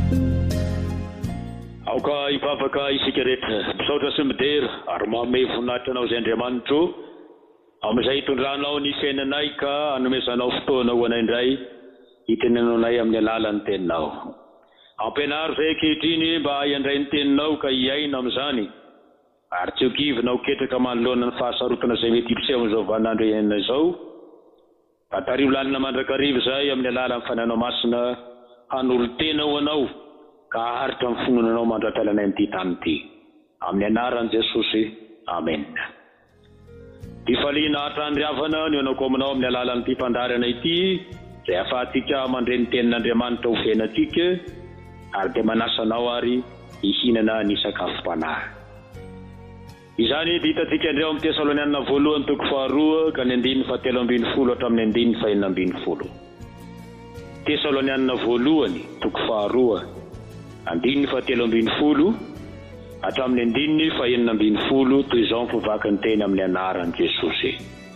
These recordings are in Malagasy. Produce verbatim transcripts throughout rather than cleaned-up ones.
aoka ipavaka isika rehetra misaotra sy midera ary manome voninahitra anao izay Andriamanitro amin'izay hitondranao ny fiainanay ka anomesanao fotoana ho anay indray hitenenao anay amin'ny alalan'ny teninao. Ampianaro izay ankehitriny mba hiandray ny teninao ka hiaina amin'izany ary tsy ho kivinao ketraka manoloana ny fahasarotana izay mety hipiseho amin'izao vaninandro iainana izao. Atarivo lalina mandrakarivo izay amin'ny alalan'ny fananao masina hanolo-tena ho anao ka haritra amin'ny fononanao mandratalanay amin'ity tany ity. Amin'ny anaran'i Jesosy. Amen. Tifaliana hatrandriavana ny anao aminao amin'ny alalan'ity fandarana ity izay ahafahantsika mandre ny tenin'Andriamanitra ho fiainantsika ary dia manasanao ary hihinana ny sakafom-panahy. Izany ditantsika indray amin'ny Tesalonianina voalohany toko faharoa ka ny andininy fahatelo ambin'ny folo hatramin'ny andininy fahaenina ambin'ny folo. Tesalonianina voalohany toko faharoa andininy fahatelo ambin'ny folo hatramin'ny andininy fahaenina ambin'ny folo toy izao mivavaka ny teny amin'ny anaran'i Jesosy.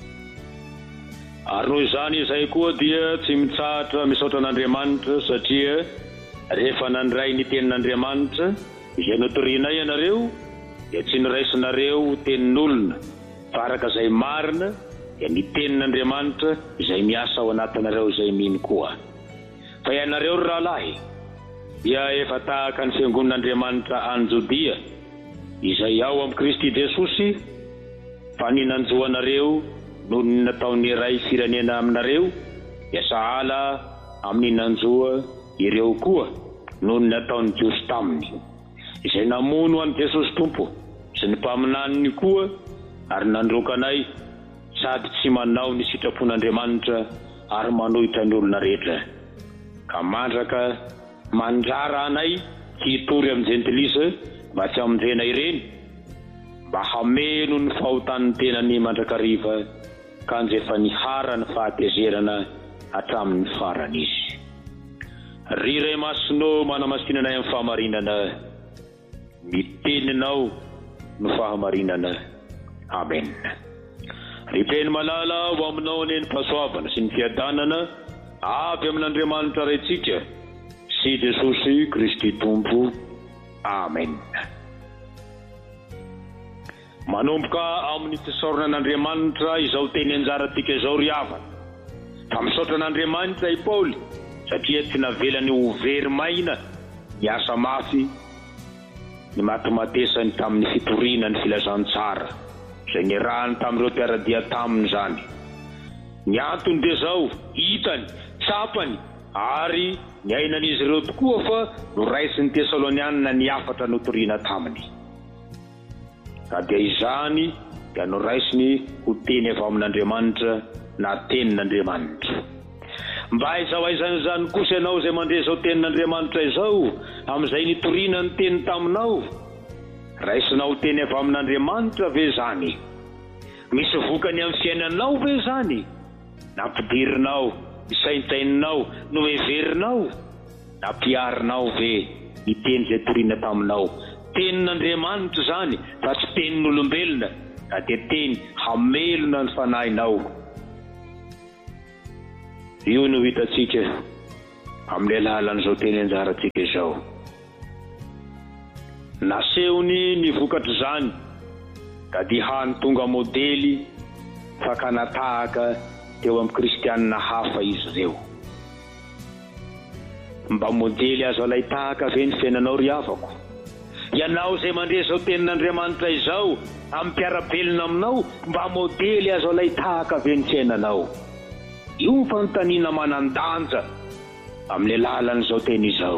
Ary noho izany izay koa dia tsy mitsahatra misaotra an'Andriamanitra satria rehefa nandray ny tenin'Andriamanitra izay notorianay ianareo dia tsy niraisinareo tenin'olona fa araka izay marina dia ny tenin'Andriamanitra izay miasa ao anatinareo izay mino koa. Fa ianareo ry rahalahy dia efa tahaka ny fiangonan'Andriamanitra any Jodia izay ao amin'ny Kristy Jesosy fa ny nanjoanareo noho ny nataony iray firenena aminareo dia sahala amin'ny nanjoa ireo koa noho ny nataony Jiosy taminy izay namono an'i Jesosy Tompo sy ny mpaminaniny koa ary nandrokanay sady tsy manao ny sitrapon'Andriamanitra ary manohitra ny olona rehetra ka mandraka mandrara anay tsy hitory amin'ny jentilisa mba tsy hamonjena ireny mba hameno ny fahotan'ny tenany mandrakariva ka anjefa nihara ny fahatezerana hatramin'ny farany izy. Riray masinao manamasinanay amin'ny fahamarinana miteninao no fahamarinana. Amen. Ripeny malala ho aminao ny pasoavana sy ny fiadanana avy amin'Andriamanitra raitsika sy Jesosy Kristy Tompo. Amen. Manomboka amin'ny fisaorana an'Andriamanitra izao teny anjaratika izao ry havana fa misaotra an'Andriamanitra i Paoly satria tsy navelany ho very maina ny asa mafy ny matomatesany tamin'ny fitoriana ny filazantsara izay nirahany tamin'ireo mpiaradia taminy izany. Ny antony dia izao hitany tsapany ary ny ainan'izy ireo tokoa fa noraisiny Tesalonianina ny afatra notoriana taminy. Ka dia izany dia noraisiny ho teny avy amin'Andriamanitra na tenin'Andriamanitra. Mba izao aizany izany kosa ianao izay mandre izao tenin'Andriamanitra izao amin'izay nitoriana ny teny taminao, raisinao teny avy amin'Andriamanitra ve zany? Misy vokany amin'ny fiainanao ve zany? Nampidirinao, isaintaininao, no heverinao, nampiarinao ve ny teny izay toriana taminao? Tenin'Andriamanitra zany fa tsy tenin'olombelona ka dia teny hamelona ny fanahinao. Io no hitantsika amin'ny alalan'izao teny anjaratsika izao. Nasehony ny vokatra izany ka dia hany tonga modely fakanatahaka teo amin'ny kristianina hafa izy ireo. Mba modely azo alay tahaka ve ny fiainanao ry havako? Ianao izay mandre izao tenin'Andriamanitra izao amin'ny mpiara-belona aminao, mba modely azo alay tahaka ve ny fiainanao? Io ny fanontaniana manan-danja amin'ny alalan'izao teny izao.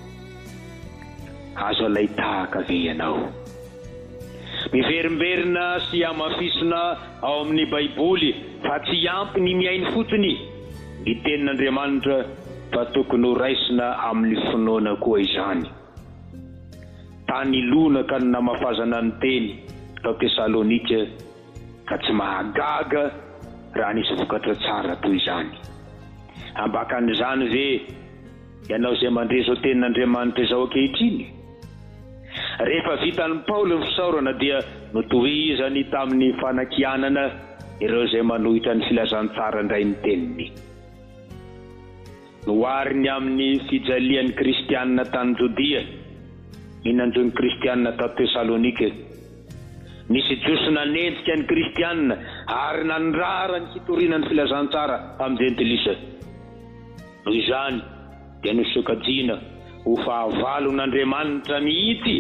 Azo alay tahaka ve ianao? Miverimberina sy amafisina ao amin'ny Baiboly fa tsy ampy ny miainy fotsiny ny tenin'Andriamanitra fa tokony ho raisina amin'ny finoana koa izany. Tany lona ka namafazana ny teny tao Tesalonika ka tsy mahagaga raha nisy vokatra tsara toy izany. Ambakan'izany ve ianao izay mandre izao tenin'Andriamanitra izao ankehitriny? Rehefa vitan'i Paoly ny fisaorana dia notohizany tamin'ny fanakianana ireo izay manohitra ny filazantsara indray ny teniny. nohariny amin'ny fijalian'ny kristianina tany Jodia inanjony kristianina tato Tesalonike. Nisy josona nentsika ny kristianina ary nandrara ny fitorinan'ny filazantsara amin'ny jentilisa. Noho izany dia nosokajiana ho fahavalon'Andriamanitra mihitsy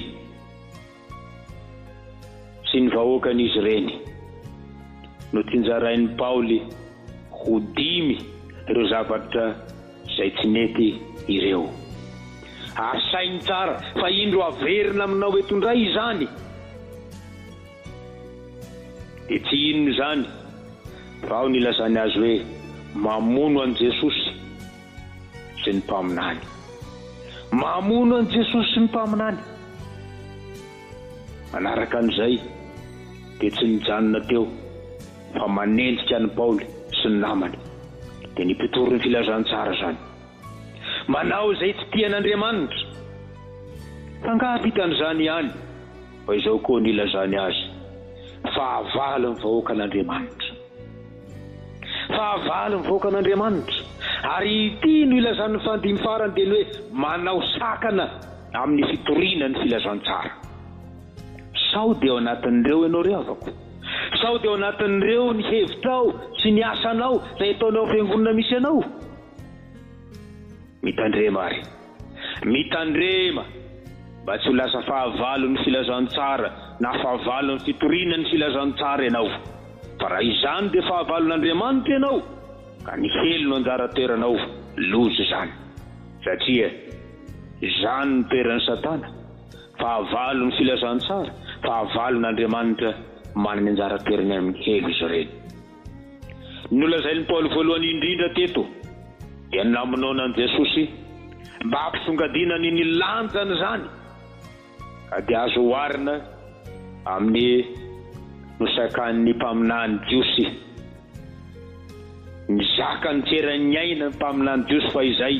sy ny vahoakan'izy ireny. No tinjarain'ny Paoly ho dimy ireo zavatra izay tsy mety ireo. Asainy tsara fa indro averina aminao eto indray izany dia tsy inona izany fa ao nilazany azy hoe mamono an' Jesosy sy ny mpaminany. Mamono an' Jesosy sy ny mpaminany. Manaraka an'izay dia tsy nijanona teo fa manenjika ny Paoly sy ny namany dia nipitory ny filazantsara izany. Manao izay tsy tian'Andriamanitra. Fangavitan'izany ihany fa izao koa nilazany azy fahavalo ny vahoaka an'Andriamanitra. Fahavalo ny vahoaka an'Andriamanitra. Ary ity no ilazan'ny fandimy farany dia ny hoe manao sakana amin'ny fitoriana ny filazantsara. Sao dia ao anatin'ireo ianao ry havako. Sao dia ao anatin'ireo ny hevitrao sy ny asanao izay ataonao fiangonana misy anao. Mitandrema ary. Mitandrema mba tsy ho lasa fahavalo ny filazantsara na fahavalo ny fitoriana ny filazantsara ianao. Fa raha izany dia fahavalon'Andriamanitra ianao ka ny helo no anjara toeranao loza izany. Satria izany ny toeran'ny Satana. Fahavalo ny filazantsara, fahavalon'Andriamanitra manana anjara toerany amin'ny helo izy ireny. Nolazain'ny Paoly voalohany indrindra teto dia namonoana an' Jesosy mba hampisongadinany ny lanjany izany ka dia azo oharina amin'ny nosakan'ny mpaminany Jiosy. Nizaka ny tseran'ny aina ny mpaminany Jiosy fa izay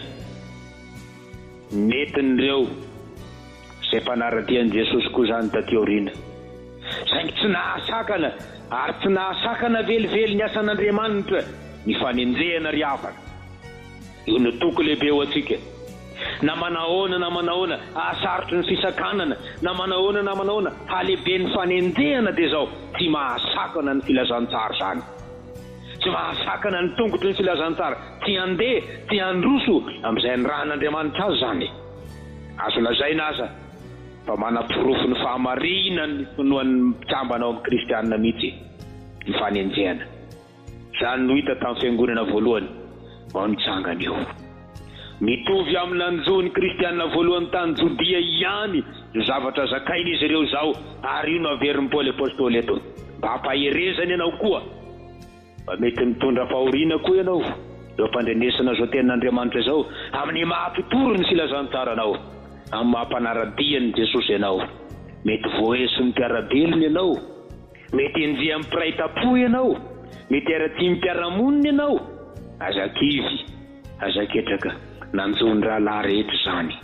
netin'ireo izay mpanaratian'i Jesosy koa izany taty aoriana. Saingy tsy nahasakana ary tsy nahasakana velively ny asan'Andriamanitra ny fanenjehana ry havana. Io no toko lehibe ho antsika. Na manahoana na manahoana ahasarotry ny fisakanana, na manahoana na manahoana halehibe ny fanenjehana dia izao tsy mahasakana ny filazantsara izany. Tsy mahasakana ny tongotry ny filazantsara, tsy handeha, tsy handroso amin'izay ny rahan'Andriamanitra azy izany. Azo lazaina aza fa manam-pirofo ny fahamarinana ny finoan'ny mpitsambanao amin'ny kristianina mihitsy ny fanenjehana. Izany no hita tamin'ny fiangonana voalohany ao nitsangana eo. Mitovy amin'ny anjoany kristianina voalohany tany Jodia ihany ny zavatra zakain'izy ireo izao ary io no averin'ny Paoly apôstôly eto. Mba hampaherezany ianao koa. Mba mety mitondra fahoriana koa ianao eo ampandrenesana izao tenin'Andriamanitra izao amin'ny mahampitory ny filazantsaranao, amin'ny mahampanaradian'i Jesosy ianao. Mety voeso ny mpiarabelony ianao, mety enjea amin'ny piraitam-po ianao, mety ara-tia mpiaramonina ianao. Azakivy, azaketraka, nanjony rahalahy rehetra izany.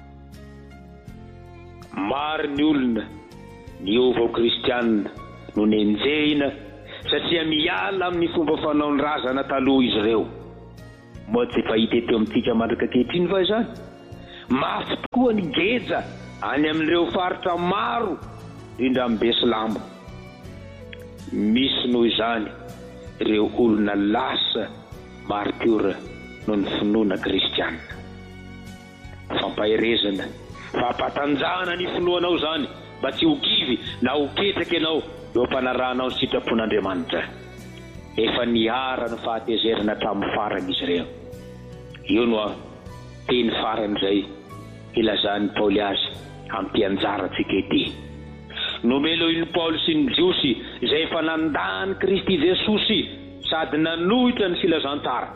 Maro ny olona niova ho kristianina no nenjehina satria miala amin'ny fomba fanaony razana taloha izy ireo. Moa tsy fahita eto amintsika mandrika ankehitriny va izany? Mafy tokoa ny geja any amin'ireo faritra maro indrindra amin'ny Beslamo. Misy noho izany ireo olona lasa martiora noho ny finoana kristianina. Fampaherezana, fampatanjahana ny finoanao izany mba tsy ho kivy na ho ketraka ianao eo ampanarahanao ny sitrapon'Andriamanitra. Efa nihara ny fahatezerana tamin'ny farany izy ireo. Io no teny farany izay ilazan'ny Paoly azy amin'ny anjarantsika ity. Nomeloin'ny Paoly sy ny Jiosy izay efa nandany Kristy Jesosy sady nanohitra ny filazantsara.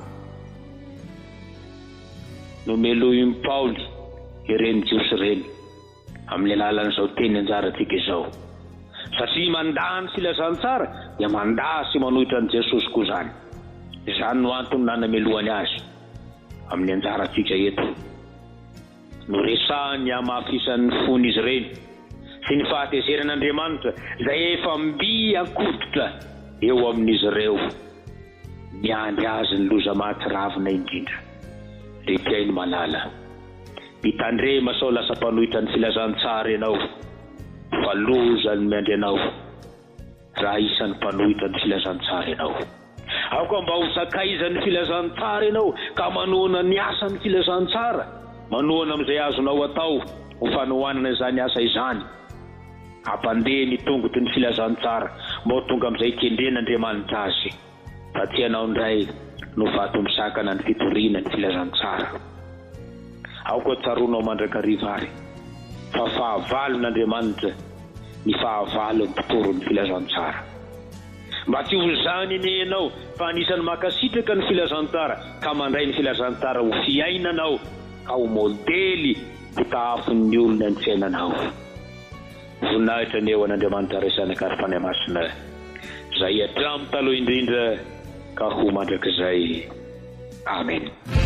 Nomeloin'ny Paoly ireny Jiosy ireny amin'ny alalan'izao teny anjarantsika izao. Satria mandany filazantsara dia mandasy manohitra ny Jesosy koa izany. Izany no antony nanamelohany azy amin'ny anjarantsika eto. Noresahany hamafisan'ny fon'izy ireny sy ny fahatezeran'Andriamanitra izay efa mby akoditra eo amin'izy ireo. Niandry azy ny loza mahatsiravina indrindra. dia tiainy malala. Mitandrema sao lasa mpanohitra ny filazantsara ianao, fa loza ny miandry anao raha isan'ny mpanohitra ny filazantsara ianao. Ao koa mba ho sakaizan'ny filazantsara ianao ka manohana ny asan'ny filazantsara, manohana amin'izay azonao atao ho fanohanana izany asa izany, hampandeha ny tongoty ny filazantsara mba ho tonga amin'izay kendren'Andriamanitra azy. Fa tianao indray no vato misakana ny fitoriana ny filazantsara. Ao koa tsaronao mandrakariva ary fa fahavalon'Andriamanitra ny fahavalo ny mpitoro ny filazantsara. Mba tsy ho zany ine ianao fa anisan'ny makasitraka ny filazantsara ka mandray ny filazantsara ho fiainanao ka ho modely ho tahafon'ny olona ny fiainanao. Voninahitra ny eo an'Andriamanitra resana karifany masina izay hatramo taloha indrindra ka ho mandrakizay. Amen.